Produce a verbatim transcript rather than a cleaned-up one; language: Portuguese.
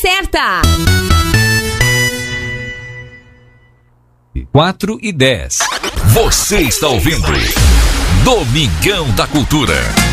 certa. quatro e dez. Você está ouvindo Domingão da Cultura.